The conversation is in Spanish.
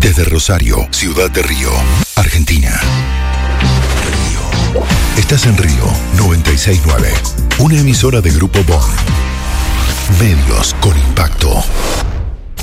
Desde Rosario, Ciudad de Río, Argentina. Río. Estás en Río 969, una emisora de Grupo BON. Medios con impacto.